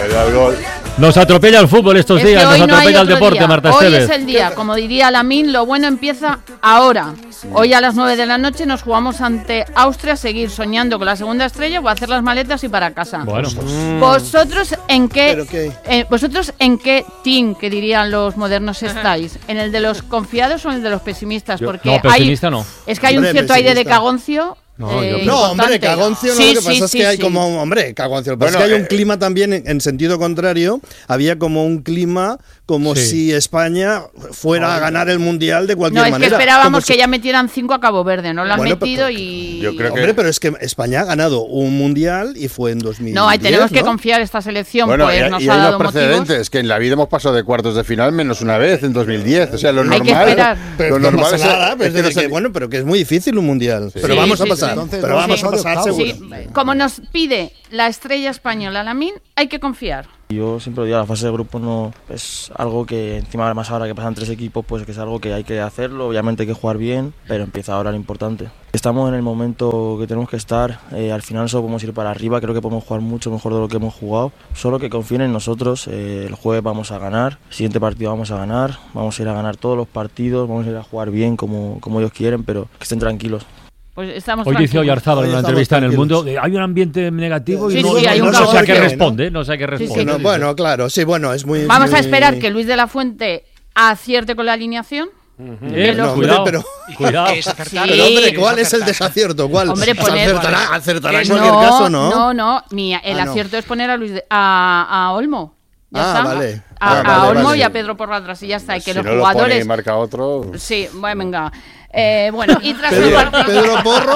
El gol. Nos atropella el fútbol estos días, nos atropella el deporte, día. Marta Hoy Esteves. es el día, como diría Lamine, lo bueno empieza ahora. Hoy a las 9 de la noche nos jugamos ante Austria, seguir soñando con la segunda estrella o hacer las maletas y para casa. Bueno, ¿Vosotros en ¿Pero qué, qué? vosotros en qué team, que dirían los modernos, estáis? ¿En el de los confiados o en el de los pesimistas? Porque no, pesimista no. Es que hay un Hombre, cierto aire de pesimista. cagoncio. No, yo creo- No, hombre, importante. cagoncio no, Sí, lo que sí, pasa es sí, que hay sí. como, hombre, cagoncio, lo que pasa Bueno, es que hay un clima también en sentido contrario, había como un clima como Sí. si España fuera a ganar el Mundial de cualquier No, es manera. que esperábamos Como si- que ya metieran 5 a Cabo Verde, no lo han Bueno, metido pero- y... yo creo que- Hombre, pero es que España ha ganado un Mundial y fue en 2010, No, ahí tenemos que ¿no? confiar esta selección, Bueno, pues y nos hay ha unos dado motivos. precedentes, que en la vida hemos pasado de cuartos de final menos una vez, en 2010. O sea, lo Hay normal... que esperar. Pero Lo no normal pasa nada, pero es que no se- bueno, pero que es muy difícil un Mundial. Pero Sí, vamos a sí, pasar, sí. Entonces, pero vamos vamos a a pasar octavos. seguro. Sí, como nos pide la estrella española Lamine, hay que confiar. Yo siempre lo digo, la fase de grupos no es algo que encima además ahora que pasan 3 equipos, pues que es algo que hay que hacerlo, obviamente hay que jugar bien, pero empieza ahora lo importante. Estamos en el momento que tenemos que estar, al final solo podemos ir para arriba, creo que podemos jugar mucho mejor de lo que hemos jugado, solo que confíen en nosotros, el jueves vamos a ganar, el siguiente partido vamos a ganar, vamos a ir a ganar todos los partidos, vamos a ir a jugar bien como ellos quieren, pero que estén tranquilos. Pues estamos Hoy dice tranquilos. Oyarzábal en una Hoy estamos entrevista en El tranquilos. Mundo, hay un ambiente negativo y Sí, no, sí, hay un no sé a cagón qué que hay, ¿no? responde, no sé a qué Sí, responde. sí. Bueno, bueno, claro, sí, bueno, es muy... Vamos muy- a esperar que Luis de la Fuente acierte con la alineación. No, Cuidado, hombre, pero- cuidado. Sí. Pero hombre, ¿cuál es el desacierto? ¿Cuál? Hombre, poner- acertará en cualquier caso, ¿no? No, el Ah, no. acierto es poner a Luis a Olmo. Ya Ah, está. vale. A Vale, Olmo vale. y a Pedro por atrás y ya está. Y que Si los no lo pone y jugadores... marca otro... Sí, bueno, venga. Bueno, y tras el Pedro, partido... Pedro Porro,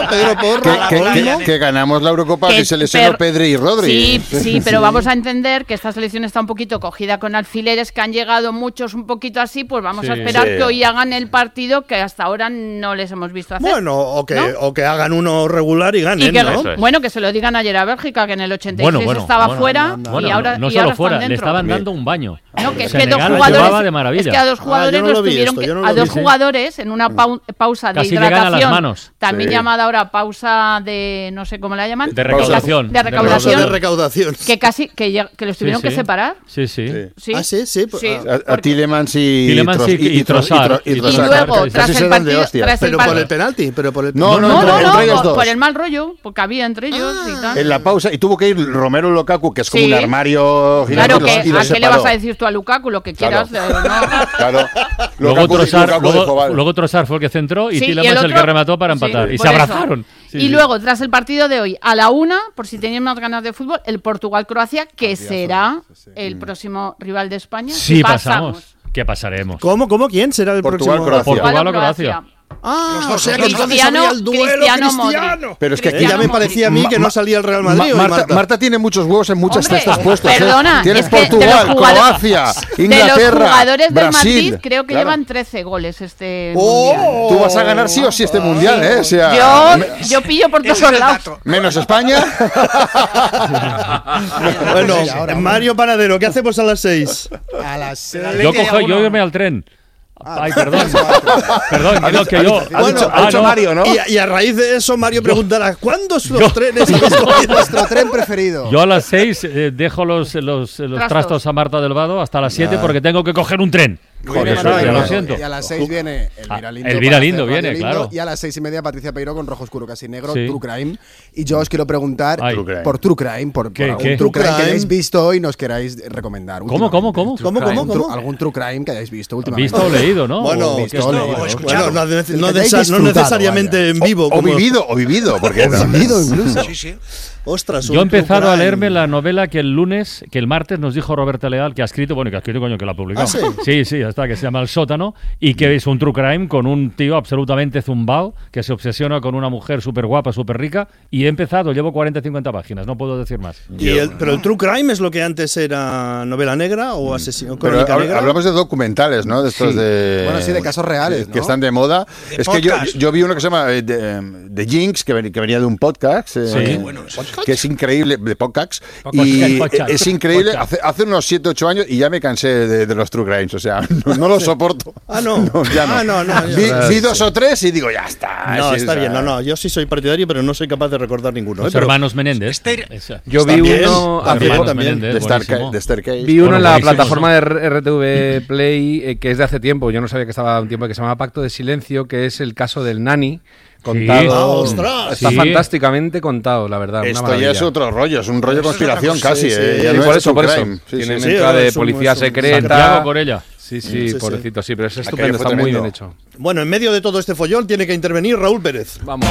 Que ganamos la Eurocopa Que y se lesionó Pedri y Rodri. Sí, pero vamos a entender que esta selección está un poquito cogida con alfileres, que han llegado muchos un poquito así, pues vamos a Sí. esperar Sí. que hoy hagan el partido que hasta ahora no les hemos visto hacer. Bueno, o ¿No? que hagan uno regular y ganen, Y que, ¿no? Eso es. bueno, que se lo digan ayer a Bélgica, que en el 86 estaba fuera Bueno, y ahora, no y solo ahora fuera, están le dentro. estaban dando un baño. No, que es que Senegal dos la jugadores, llevaba de maravilla. es que a dos jugadores yo no lo los vi tuvieron esto, que, yo no a lo dos vi, sí. jugadores en una pausa de Casi llegan a las hidratación, manos. también Sí. llamada ahora pausa de no sé cómo la llaman, De recaudación. de recaudación, De recaudación. que casi que los tuvieron Sí, que sí. separar. Sí, sí. Sí. Sí. Ah, sí, pues, Sí. ah, A Tillemans y Tillemans y Trossard. Y Trossard. luego, Casi tras se el dan de partido, hostias. tras el pero por partido. el penalti, pero por el No, No, entre ellos dos. por el mal rollo, porque había entre ellos y tal. En la pausa, y tuvo que ir Romelu Lukaku, que es como Sí. un armario gigante, Claro, que y los ¿a qué le separó. vas a decir tú a Lukaku? Lo que quieras. Claro. ¿no? Claro. Luego Lukaku Trossard, dijo, vale. luego Trossard fue el que centró y Sí, Tillemans el el otro- que remató para sí, empatar. Y por se eso. abrazaron. Sí, Y sí. luego, tras el partido de hoy, a la 1, por si tenían más ganas de fútbol, el Portugal-Croacia, que será el próximo rival de España. Sí, si pasamos. ¿Qué pasaremos? ¿Cómo? ¿Quién será el Portugal, próximo? Croacia. Portugal o Croacia. Ah, o sea que entonces Cristiano, había el duelo Cristiano cristiano. Pero es que Cristiano Ya me parecía a mí que no salía el Real Madrid hoy, Marta, Marta tiene muchos huevos en muchas Hombre, cestas puestos. perdona, Tienes es que de los Portugal, jugadores- Croacia, de Inglaterra, los jugadores del Brasil. Madrid, creo que Claro. llevan 13 goles este ¡Oh! mundial. Tú vas a ganar sí o sí este mundial, ¿eh? O sea, Yo pillo por todos lados. menos España. Bueno, ahora, Mario Panadero, ¿qué hacemos a las 6? A las 6. Yo irme al tren. Ay, perdón. Perdón, Ha no, dicho- que yo. ha dicho Mario, ¿no? Y a raíz de eso, Mario preguntará, ¿cuántos los trenes habéis cogido? Nuestro tren preferido. Yo a las 6 dejo los trastos a Marta del Vado hasta las 7 porque tengo que coger un tren. Por Viene eso, Manuel, ya lo ¿no? siento. Y a las 6 viene Elvira Lindo. Elvira para Lindo hacer viene, Radio claro. Lindo, y a las 6:30 Patricia Peiró con Rojo Oscuro Casi Negro, Sí. True Crime. Y yo os quiero preguntar Ay. True Crime. por True Crime, por ¿Qué, algún qué? True Crime True que Crime. hayáis visto hoy y nos queráis recomendar. ¿Cómo? últimamente. ¿Cómo? Algún True Crime que hayáis visto últimamente. Visto o leído, ¿no? Bueno, O- visto o leído. Bueno, no, El que hayáis no disfrutado, necesariamente vaya. en vivo. O como- vivido, porque Vivido incluso. Ostras, Yo he un true empezado a crime. leerme la novela que el martes nos dijo Roberta Leal, que ha escrito, coño, que la ha publicado. ¿Ah, sí? Sí, ya está, que se llama El Sótano, y que es un true crime con un tío absolutamente zumbao, que se obsesiona con una mujer súper guapa, súper rica, y he empezado, llevo 40-50 páginas, no puedo decir más. Pero el true crime es lo que antes era novela negra o asesino, Pero crónica negra. hablamos de documentales, ¿no? De estos de... Bueno, sí, de casos reales, ¿no? Que están de moda. Es que yo vi uno que se llama The Jinx, que venía de un podcast, que es increíble, de podcast, y Podcast. es increíble. Hace unos 7-8 años y ya me cansé de los true crimes, o sea, no lo soporto. No, ya no. Vi 2 o 3 y digo, ya está. No, está bien. No, yo sí soy partidario, pero no soy capaz de recordar ninguno. Los hermanos Menéndez. Yo vi uno también de Staircase. Vi uno en la plataforma de RTV Play que es de hace tiempo. Yo no sabía que estaba un tiempo, que se llama Pacto de Silencio, que es el caso del Nani. Contado, está fantásticamente contado, la verdad. Esto ya es otro rollo, es un rollo conspiración casi. Ya no por eso. Tiene mezcla de policía secreta. Por ella. Sí, pobrecito, sí, pero es estupendo, está muy bien hecho. Bueno, en medio de todo este follón tiene que intervenir Raúl Pérez. Vamos.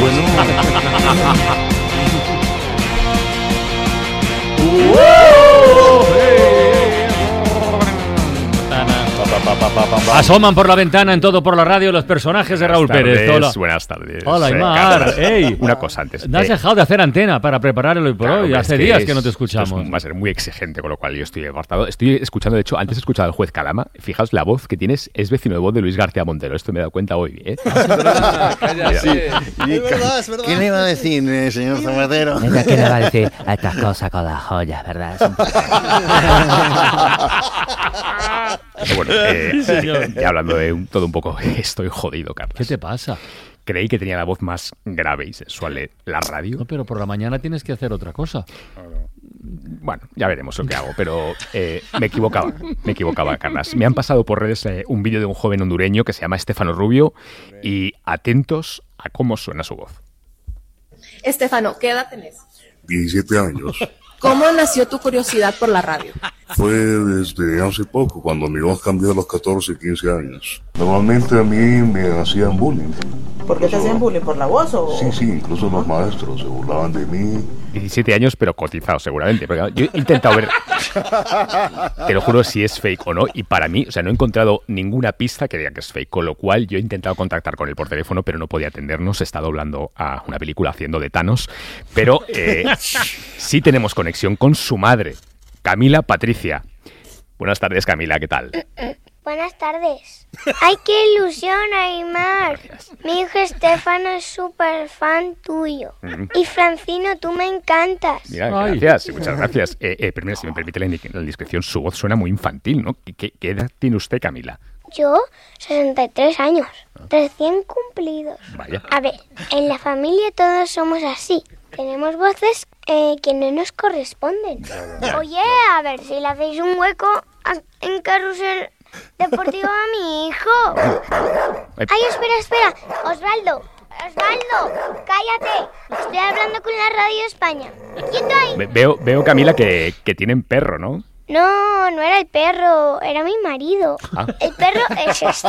Asoman por la ventana en Todo por la Radio los personajes de Raúl Pérez. Hola. Buenas tardes. Hola, Aymar. Ey. Una cosa antes. No has dejado de hacer antena para preparar el hoy por hoy. Hace días que no te escuchamos. Va a ser muy exigente, con lo cual yo estoy apartado. Estoy escuchando, de hecho, antes he escuchado al juez Calama. Fijaos, la voz que tienes es vecino de voz de Luis García Montero. Esto me he dado cuenta hoy, ¿eh? Es verdad. ¿Qué le iba a decir, señor Zapatero? ¿Qué le va a decir a estas cosas con las joyas, verdad? Bueno, ya hablando de todo un poco, estoy jodido, Carlos. ¿Qué te pasa? Creí que tenía la voz más grave y sensual de la radio. No, pero por la mañana tienes que hacer otra cosa. Bueno, ya veremos lo que hago, pero me equivocaba, Carlas. Me han pasado por redes un vídeo de un joven hondureño que se llama Estefano Rubio y atentos a cómo suena su voz. Estefano, ¿qué edad tenés? 17 años. ¿Cómo nació tu curiosidad por la radio? Fue desde hace poco, cuando mi voz cambió a los 14, 15 años. Normalmente a mí me hacían bullying. ¿Por qué te hacían bullying? ¿Por la voz o...? Sí, incluso los maestros se burlaban de mí. 17 años, pero cotizado seguramente. Porque yo he intentado ver, te lo juro, si es fake o no. Y para mí, o sea, no he encontrado ninguna pista que diga que es fake. Con lo cual, yo he intentado contactar con él por teléfono, pero no podía atendernos. Está doblando a una película haciendo de Thanos. Pero sí tenemos conexión con su madre, Camila Patricia. Buenas tardes, Camila, ¿qué tal? Buenas tardes. ¡Ay, qué ilusión, Aymar! Mi hijo Estefano es súper fan tuyo. Y Francino, tú me encantas. Mira, gracias, muchas gracias. Primero, si me permite la indiscreción, su voz suena muy infantil, ¿no? ¿Qué edad tiene usted, Camila? Yo, 63 años, recién cumplidos. Vaya. A ver, en la familia todos somos así. Tenemos voces que no nos corresponden. Oye, a ver si le hacéis un hueco en Carrusel Deportivo a mi hijo. Ay, espera. Osvaldo, cállate. Estoy hablando con la Radio España. ¿Quieto ahí? Veo, Camila, que tienen perro, ¿no? No era el perro, era mi marido. El perro es este.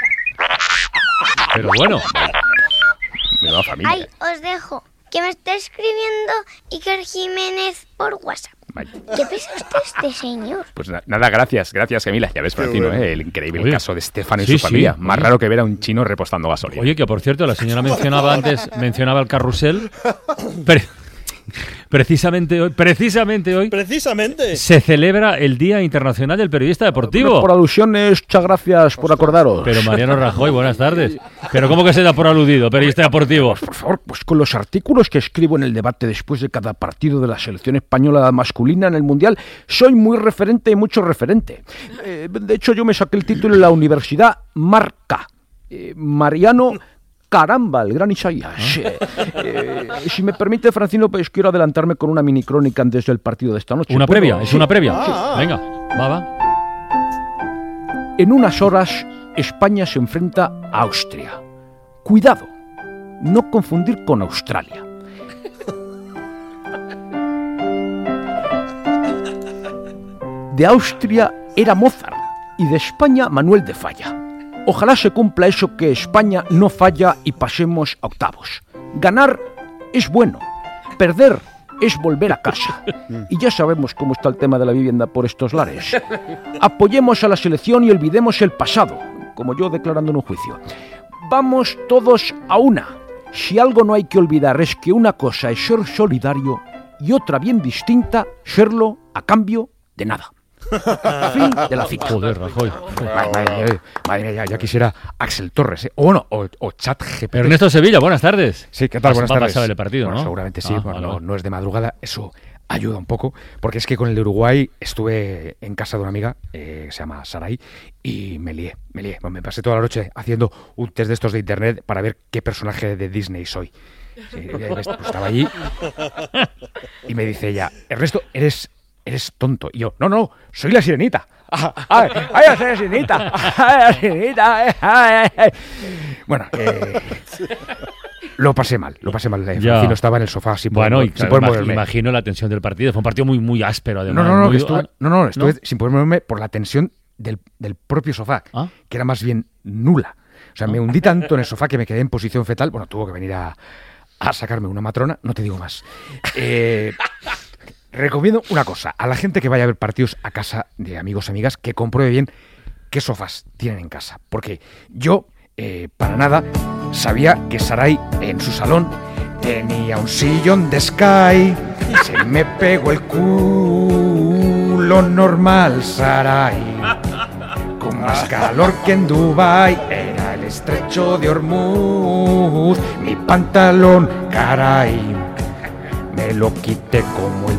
Pero bueno. Menuda familia. Ay, os dejo. Que me está escribiendo Iker Jiménez por WhatsApp. Vaya. ¿Qué piensa usted este señor? Pues nada, gracias Camila. Ya ves, Francino, el increíble caso de Estefano y su familia. Más raro que ver a un chino repostando gasolina. Oye, que por cierto, la señora mencionaba el carrusel. Precisamente hoy se celebra el Día Internacional del Periodista Deportivo. Por alusiones, muchas gracias por acordaros. Pero Mariano Rajoy, buenas tardes. ¿Pero cómo que se da por aludido, periodista deportivo? Por favor, pues con los artículos que escribo en el debate después de cada partido de la selección española masculina en el Mundial, soy muy referente y mucho referente. De hecho, yo me saqué el título en la Universidad Marca. Mariano... Caramba, el gran Isaías. Si me permite, Francino, pues quiero adelantarme con una mini crónica antes del partido de esta noche. ¿Una previa? ¿Es una previa? Sí. Venga, va. En unas horas, España se enfrenta a Austria. Cuidado, no confundir con Australia. De Austria era Mozart y de España Manuel de Falla. Ojalá se cumpla eso, que España no falla y pasemos a octavos. Ganar es bueno, perder es volver a casa. Y ya sabemos cómo está el tema de la vivienda por estos lares. Apoyemos a la selección y olvidemos el pasado, como yo declarando en un juicio. Vamos todos a una. Si algo no hay que olvidar es que una cosa es ser solidario y otra bien distinta, serlo a cambio de nada. Fin de la cita. Joder, Rajoy. Madre mía, ya quisiera Axel Torres, o ChatGPT. Ernesto Sevilla, buenas tardes. Sí, ¿qué tal? Buenas tardes. Va a pasar el partido, ¿no? Seguramente sí, no es de madrugada. Eso, ayuda un poco, porque es que con el de Uruguay estuve en casa de una amiga, se llama Saray, y me lié. Bueno, me pasé toda la noche haciendo un test de estos de internet para ver qué personaje de Disney soy. Sí, pues estaba allí y me dice ella, Ernesto, eres tonto. Y yo, no, soy la sirenita. ¡Ay, soy la sirenita! ¡Ay, la sirenita! Bueno, lo pasé mal. Francino estaba en el sofá sin poder moverme. Imagino la tensión del partido. Fue un partido muy, muy áspero, además. Estuve sin poder moverme por la tensión del propio sofá, que era más bien nula. O sea, me hundí tanto en el sofá que me quedé en posición fetal. Bueno, tuvo que venir a sacarme una matrona, no te digo más. Recomiendo una cosa, a la gente que vaya a ver partidos a casa de amigos, amigas, que compruebe bien qué sofás tienen en casa. Porque yo, para nada, sabía que Saray en su salón tenía un sillón de Sky. Se me pegó el culo normal, Saray. Con más calor que en Dubái, era el estrecho de Hormuz. Mi pantalón, caray, me lo quité como el